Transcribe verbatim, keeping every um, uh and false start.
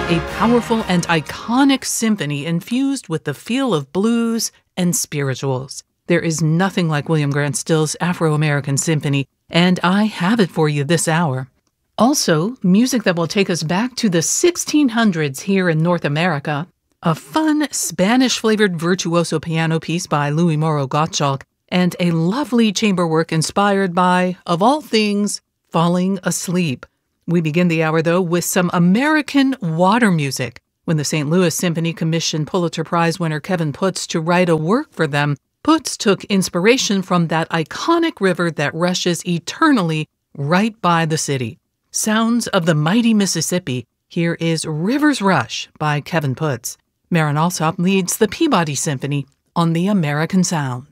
A powerful and iconic symphony infused with the feel of blues and spirituals. There is nothing like William Grant Still's Afro-American Symphony, and I have it for you this hour. Also, music that will take us back to the sixteen hundreds here in North America, a fun Spanish-flavored virtuoso piano piece by Louis Moreau Gottschalk, and a lovely chamber work inspired by, of all things, falling asleep. We begin the hour, though, with some American water music. When the Saint Louis Symphony commissioned Pulitzer Prize winner Kevin Putz to write a work for them, Putz took inspiration from that iconic river that rushes eternally right by the city. Sounds of the mighty Mississippi. Here is River's Rush by Kevin Putz. Marin Alsop leads the Peabody Symphony on the American Sound.